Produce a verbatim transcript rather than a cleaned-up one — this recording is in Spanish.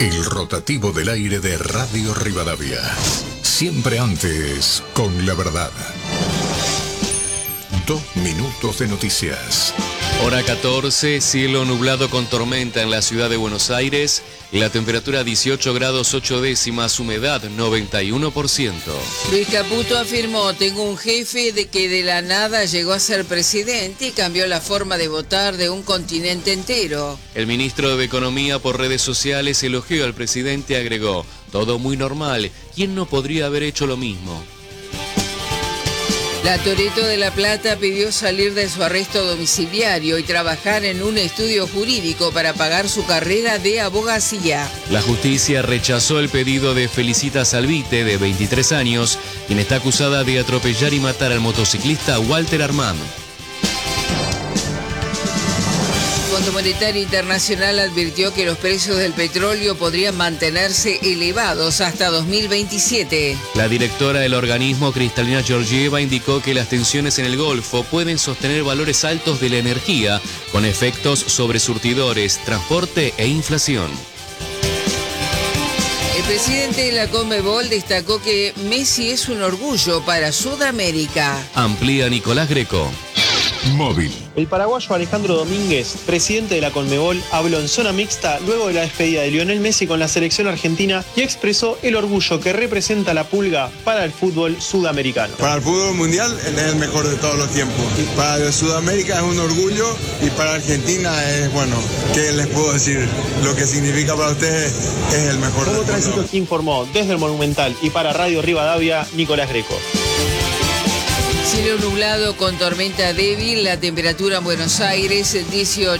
El rotativo del aire de Radio Rivadavia. Siempre antes, con la verdad. Dos minutos de noticias. Hora catorce, cielo nublado con tormenta en la ciudad de Buenos Aires. La temperatura dieciocho grados ocho décimas, humedad noventa y uno por ciento. Luis Caputo afirmó: tengo un jefe de que de la nada llegó a ser presidente y cambió la forma de votar de un continente entero. El ministro de Economía por redes sociales elogió al presidente y agregó: todo muy normal, ¿quién no podría haber hecho lo mismo? La Toretto de La Plata pidió salir de su arresto domiciliario y trabajar en un estudio jurídico para pagar su carrera de abogacía. La justicia rechazó el pedido de Felicita Salvite, de veintitrés años, quien está acusada de atropellar y matar al motociclista Walter Armand. El Fondo Monetario Internacional advirtió que los precios del petróleo podrían mantenerse elevados hasta dos mil veintisiete. La directora del organismo, Cristalina Georgieva, indicó que las tensiones en el Golfo pueden sostener valores altos de la energía, con efectos sobre surtidores, transporte e inflación. El presidente de la Conmebol destacó que Messi es un orgullo para Sudamérica. Amplía Nicolás Greco. Móvil. El paraguayo Alejandro Domínguez, presidente de la Conmebol, habló en zona mixta luego de la despedida de Lionel Messi con la selección argentina y expresó el orgullo que representa la Pulga para el fútbol sudamericano. Para el fútbol mundial es el mejor de todos los tiempos. Para Sudamérica es un orgullo y para Argentina es, bueno, ¿qué les puedo decir? Lo que significa para ustedes es el mejor. Como Tránsito informó desde el Monumental y para Radio Rivadavia, Nicolás Greco. Cielo nublado con tormenta débil, la temperatura en Buenos Aires dieciocho.